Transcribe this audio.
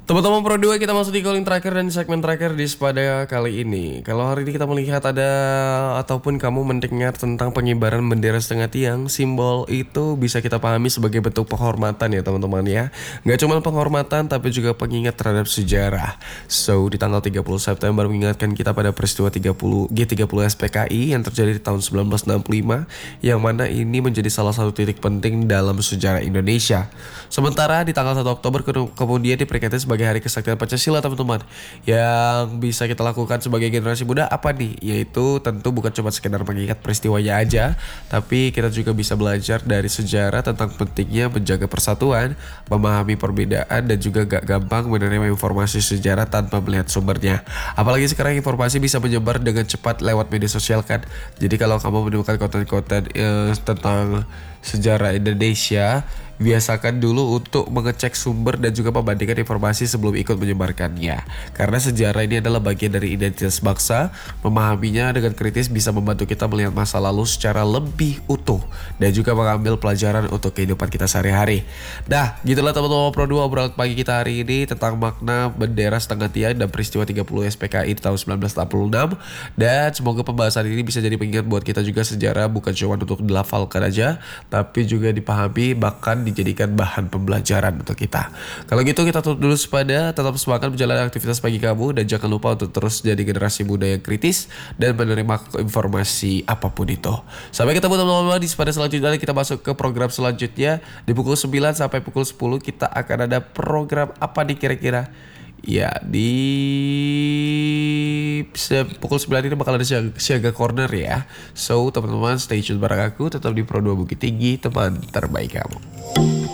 Teman-teman Pro 2, kita masuk di calling terakhir dan segmen terakhir di Sepada kali ini. Kalau hari ini kita melihat ada ataupun kamu mendengar tentang pengibaran bendera setengah tiang, simbol itu bisa kita pahami sebagai bentuk penghormatan ya teman-teman ya. Gak cuma penghormatan tapi juga pengingat terhadap sejarah. So di tanggal 30 September mengingatkan kita pada peristiwa G30 SPKI yang terjadi di tahun 1965, yang mana ini menjadi salah satu titik penting dalam sejarah Indonesia. Sementara di tanggal 1 Oktober kemudian diperingati sebagai Hari Kesaktian Pancasila teman-teman. Yang bisa kita lakukan sebagai generasi muda apa nih? Yaitu tentu bukan cuma sekedar mengingat peristiwanya aja, tapi kita juga bisa belajar dari sejarah tentang pentingnya menjaga persatuan, memahami perbedaan, dan juga gak gampang menerima informasi sejarah tanpa melihat sumbernya. Apalagi sekarang informasi bisa menyebar dengan cepat lewat media sosial kan. Jadi kalau kamu menemukan konten-konten tentang sejarah Indonesia, biasakan dulu untuk mengecek sumber dan juga membandingkan informasi sebelum ikut menyebarkannya. Karena sejarah ini adalah bagian dari identitas bangsa, memahaminya dengan kritis bisa membantu kita melihat masa lalu secara lebih utuh dan juga mengambil pelajaran untuk kehidupan kita sehari-hari. Nah, gitulah teman-teman Pro 2 obrolan pagi kita hari ini tentang makna bendera setengah tiang dan peristiwa 30 SPKI di tahun 1966. Dan semoga pembahasan ini bisa jadi pengingat buat kita juga sejarah bukan cuma untuk dilafalkan aja, tapi juga dipahami, bahkan dijadikan bahan pembelajaran untuk kita. Kalau gitu kita tutup dulu Sepada, tetap semangat menjalani aktivitas pagi kamu dan jangan lupa untuk terus jadi generasi muda yang kritis dan menerima informasi apapun itu. Sampai ketemu teman-teman di Sepada selanjutnya. Kita masuk ke program selanjutnya di pukul 9 sampai pukul 10 kita akan ada program apa nih kira-kira? Ya di pukul 9 ini bakal ada Siaga Corner ya. So teman-teman stay tune bareng aku, tetap di Pro 2 Bukit Tinggi, teman terbaik kamu.